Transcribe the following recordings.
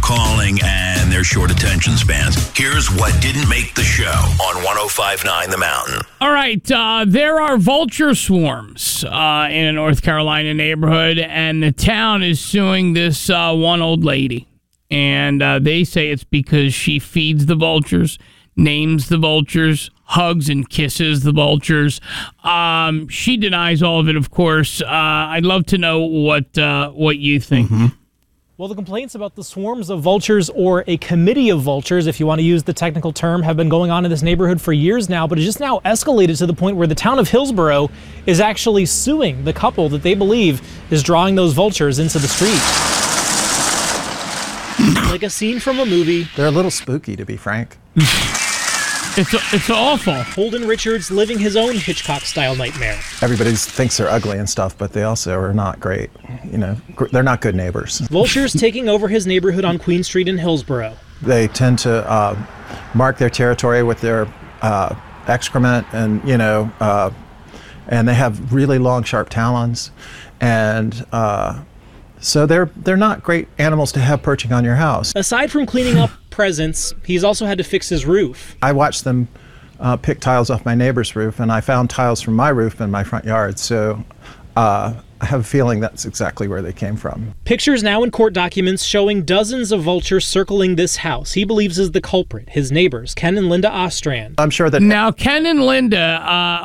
calling and their short attention spans. Here's what didn't make the show on 105.9 The Mountain. All right, there are vulture swarms in a North Carolina neighborhood, and the town is suing this one old lady. And they say it's because she feeds the vultures, names the vultures, hugs and kisses the vultures. She denies all of it, of course. I'd love to know what you think. Mm-hmm. Well, the complaints about the swarms of vultures, or a committee of vultures, if you want to use the technical term, have been going on in this neighborhood for years now, but it just now escalated to the point where the town of Hillsborough is actually suing the couple that they believe is drawing those vultures into the street. Like a scene from a movie. They're a little spooky, to be frank. It's awful. Holden Richards living his own Hitchcock-style nightmare. Everybody thinks they're ugly and stuff, but they also are not great. You know, they're not good neighbors. Vultures taking over his neighborhood on Queen Street in Hillsborough. They tend to mark their territory with their excrement, and and they have really long, sharp talons, and so they're not great animals to have perching on your house. Aside from cleaning up presents, he's also had to fix his roof. I watched them pick tiles off my neighbor's roof, and I found tiles from my roof in my front yard, so I have a feeling that's exactly where they came from. Pictures now in court documents showing dozens of vultures circling this house he believes is the culprit, his neighbors, Ken and Linda Ostrand. I'm sure that... Now, Ken and Linda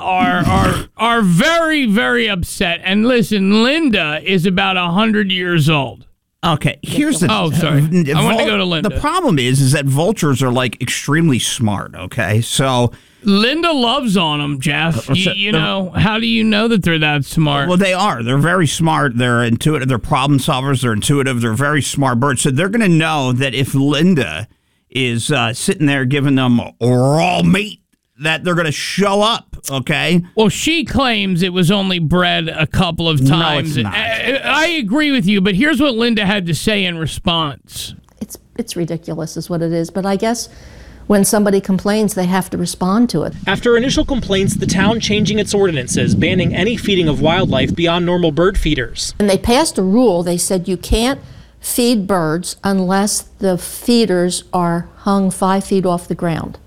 are very, very upset. And listen, Linda is about 100 years old. Okay, here's the... Oh, sorry. I want to go to Linda. The problem is that vultures are, like, extremely smart, okay? So... Linda loves on them, Jeff. You know, how do you know that they're that smart? Well, they are. They're very smart. They're intuitive. They're problem solvers. They're intuitive. They're very smart birds. So they're going to know that if Linda is sitting there giving them raw meat, that they're going to show up, okay? Well, she claims it was only bred a couple of times. No, it's not. I agree with you, but here's what Linda had to say in response. It's ridiculous is what it is, but I guess... when somebody complains, they have to respond to it. After initial complaints, the town changing its ordinances, banning any feeding of wildlife beyond normal bird feeders. And they passed a rule. They said you can't feed birds unless the feeders are hung 5 feet off the ground.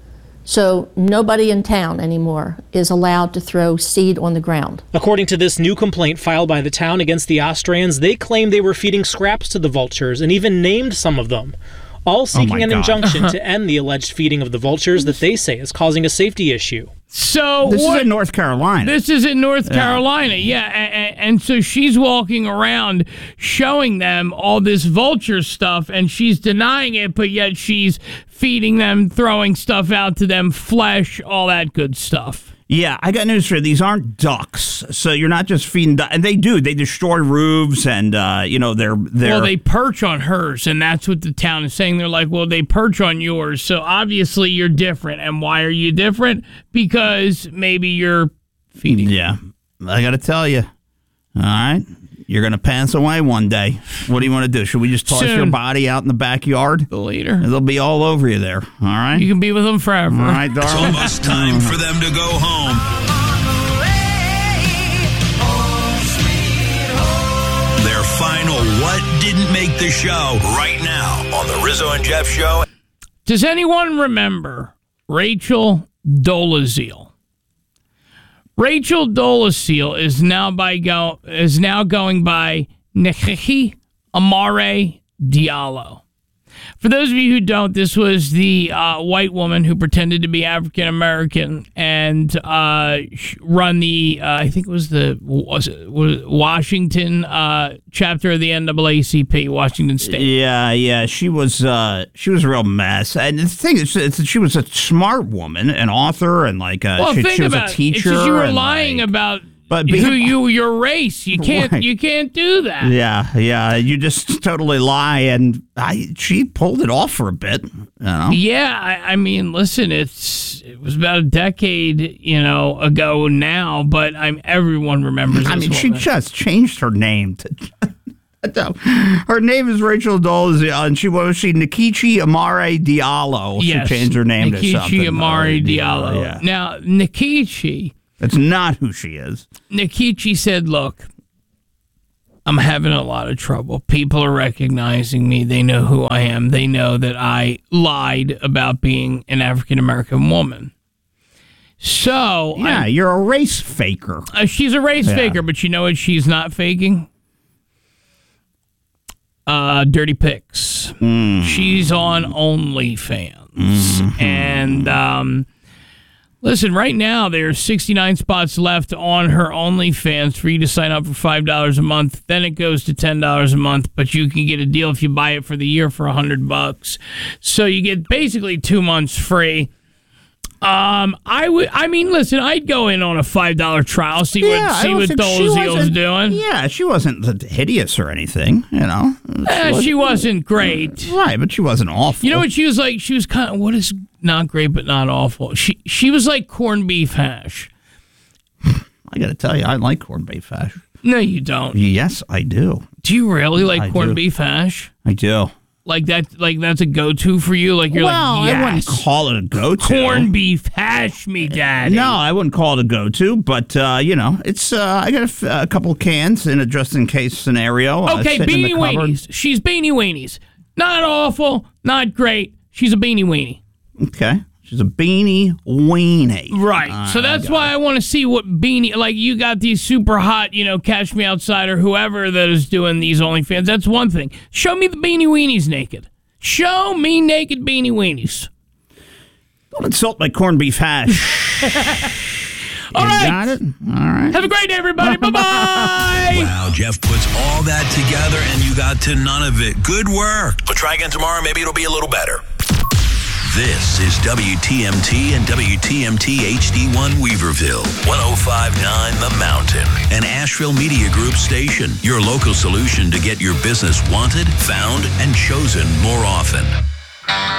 So nobody in town anymore is allowed to throw seed on the ground. According to this new complaint filed by the town against the Ostrands, they claim they were feeding scraps to the vultures and even named some of them, all seeking an injunction to end the alleged feeding of the vultures that they say is causing a safety issue. So this is in North Carolina. This is in North Carolina, yeah. And so she's walking around showing them all this vulture stuff, and she's denying it, but yet she's feeding them, throwing stuff out to them, flesh, all that good stuff. Yeah, I got news for you. These aren't ducks, so you're not just feeding ducks. And they do. They destroy roofs, and, they're... Well, they perch on hers, and that's what the town is saying. They're like, well, they perch on yours, so obviously you're different. And why are you different? Because maybe you're feeding. Yeah, I got to tell you. All right? You're going to pass away one day. What do you want to do? Should we just toss your body out in the backyard? The leader. They'll be all over you there. All right? You can be with them forever. All right, darling. It's almost time for them to go home. Their final What Didn't Make the Show right now on the Rizzo and Jeff Show. Does anyone remember Rachel Dolezal? Rachel Dolezal is now going by Nkechi Amare Diallo. For those of you who don't, this was the white woman who pretended to be African American and run the I think it was the Washington chapter of the NAACP, Washington State. Yeah, she was a real mess. And the thing is, she was a smart woman, an author, and she was a teacher. It's just you were lying about. But your race, you can't do that. Yeah, you just totally lie, and she pulled it off for a bit. You know? Yeah, I mean, listen, it was about a decade, ago now, but everyone remembers. I mean, she just changed her name to. Her name is Rachel Dolezal, and she Nkechi Amare Diallo. Yes, she changed her name to something. Nkechi Amare Diallo. Yeah. Now, Nkechi. That's not who she is. Nkechi said, look, I'm having a lot of trouble. People are recognizing me. They know who I am. They know that I lied about being an African-American woman. So Yeah, you're a race faker. she's a race faker, but you know what she's not faking? Dirty pics. She's on OnlyFans. And listen, right now there's 69 spots left on her OnlyFans for you to sign up for $5 a month. Then it goes to $10 a month, but you can get a deal if you buy it for the year for $100. So you get basically 2 months free. Listen, I'd go in on a $5 trial, see what Dolezal's doing. Yeah, she wasn't hideous or anything, you know. She wasn't great. Right, but she wasn't awful. You know what she was like? She was kind of, what is not great but not awful? She was like corned beef hash. I got to tell you, I like corned beef hash. No, you don't. Yes, I do. Do you really like corned do. beef hash? I do. Like that's a go-to for you? Like you're well, like, yes, I wouldn't call it a go-to. Corned beef hash me, Daddy. No, I wouldn't call it a go-to, but, it's, I got a couple cans in a just-in-case scenario. Okay, beanie weenies. She's beanie weenies. Not awful, not great. She's a beanie weenie. Okay. She's a beanie weenie. Right. So that's why I want to see what beanie, like you got these super hot, Catch Me Outside or whoever that is doing these OnlyFans. That's one thing. Show me the beanie weenies naked. Show me naked beanie weenies. Don't insult my corned beef hash. All right. Got it? All right. Have a great day, everybody. Bye-bye. Wow, Jeff puts all that together and you got to none of it. Good work. But try again tomorrow. Maybe it'll be a little better. This is WTMT and WTMT HD1 Weaverville, 105.9 The Mountain, an Asheville Media Group station, your local solution to get your business wanted, found, and chosen more often.